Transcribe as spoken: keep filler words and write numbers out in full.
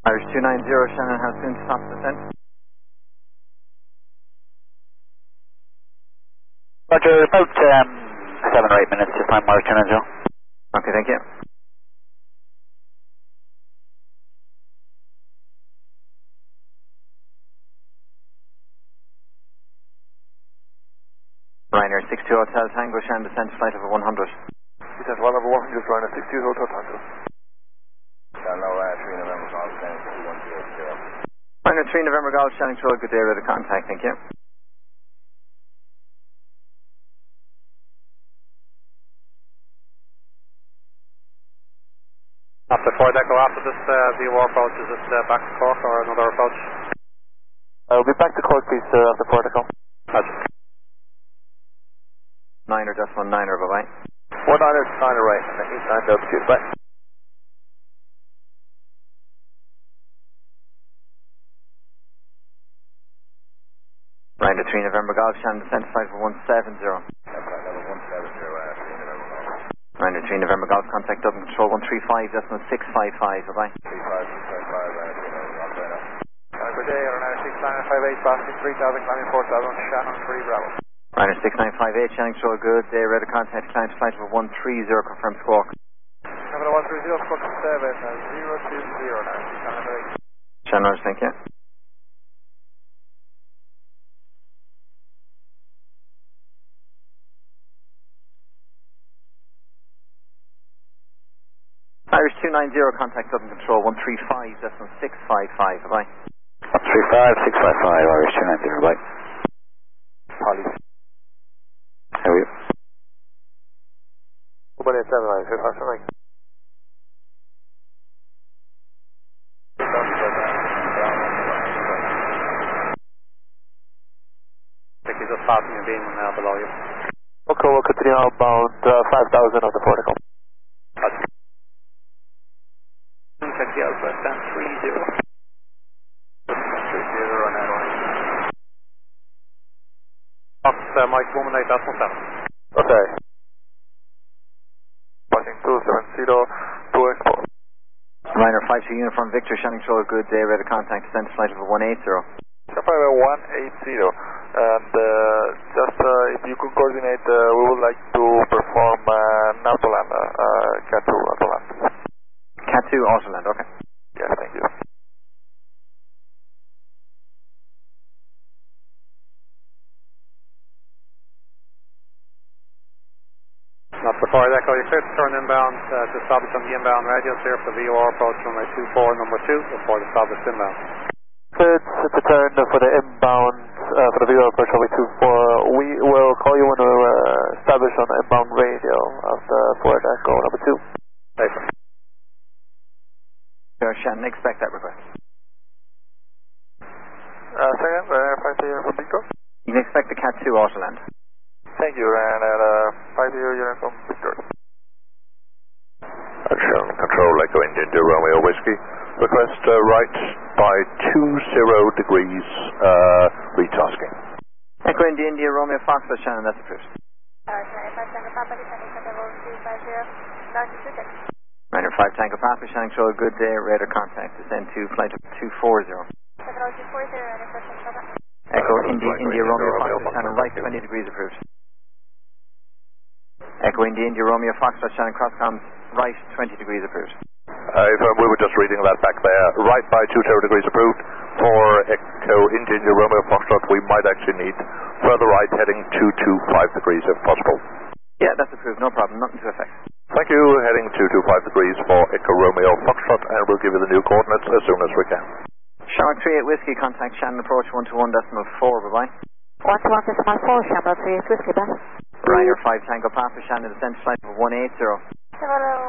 Irish two nine zero, Shannon, how soon to stop descent? Roger, about um, seven or eight minutes, just time mark two nine zero. Okay, thank you. Ryanair six two Hotel Tango, Shannon, descent flight over one hundred. Descent one over one hundred, Ryanair six two Hotel Tango. Hello, uh, three November Golf, Shannon, two one zero zero. Ryanair three November Golf, Shannon, control, good day, ready to contact, thank you. After Ford Echo, after this uh, V O R approach, is it uh, back to Cork or another approach? I'll be back to Cork, please, sir, after Ford Echo. Roger. Niner, just one niner, bye-bye. One niner, niner right, and then eight nine altitude, bye. Ryanair three November Golf, Shannon, descent flight over one seven zero. That's right, level one seven zero, uh, three November Golf. Ryanair three November Golf, contact Dublin Control one three five, decimal six five five, bye-bye. three five six five five, uh, three November Golf, right now. Uh, good day, Ryanair six nine five eight, passing three thousand, climbing four thousand, Shannon three Bravo. Ryanair six nine five eight, Shannon, control, good day, ready to contact client flight over one three zero, confirm squawk. Number one three zero, squawk seven, uh, zero two zero, now, Shannon eight. Shannon, thank you. Irish two nine zero, contact Dublin Control one three five, decimal six five five, bye-bye. one three five six five five, Irish two nine zero, bye. Polly. How are you? one eight seven, nine, fifth, after Mike. I think he's just passing a beam now below you. Okay, we'll continue outbound uh, five thousand of the Ford Echo. Roger. Check the Alpha, stand three zero. three zero, and now. Fox, uh, Mike, one eight, that's one seven. Okay. Passing two seven zero, two Expo. Ryanair five two Uniform Victor, Shannon, control, good day, ready to contact descent flight over one eight zero. Sapphire one eight zero, and uh, just uh, if you could coordinate, uh, we would like to perform uh, an Autoland, uh, uh, Cat two Autoland. Cat two Autoland, okay. Yes, thank you. Not before Echo, you're clear to turn inbound uh, to establish on the inbound radios here for the V O R approach runway two four, number two, before the established inbound. Good, to turn for the inbound, uh, for the V O R approach over two four. We will call you when we're uh, established on the inbound radio of the Ford Echo number two. Safer. Sure, Shannon, expect that request. Uh, second, Ryanair five zero from Victor. You can expect the Cat two Autoland. Thank you, Ryanair uh, five zero unit from Victor. Shannon, control, Echo Indian to Romeo Whiskey. Request uh, right by two zero degrees, uh, retasking. Echo India, India, Romeo Foxtrot, Shannon, that's approved. Ryanair five Tango Papa, Shannon, control, good day, radar contact, descend to flight two four zero. Echo India, India, Romeo Foxtrot, Shannon, right twenty degrees approved. Echo India, India, Romeo Foxtrot, Shannon, crosscoms, right twenty degrees approved. Uh, if, uh, we were just reading that back there. Right by two zero degrees approved. For Echo Indian Romeo Foxtrot, we might actually need further right heading two two five degrees if possible. Yeah, that's approved, no problem, nothing to affect. Thank you, heading two two five degrees for Echo Romeo Foxtrot, and we'll give you the new coordinates as soon as we can. Shark three eight Whiskey, contact Shannon, approach one two one decimal four, bye-bye. one two one decimal four, Shannon three eight Whiskey, bye. Ryanair five Tango Papa, Shannon, descent flight of one eight zero.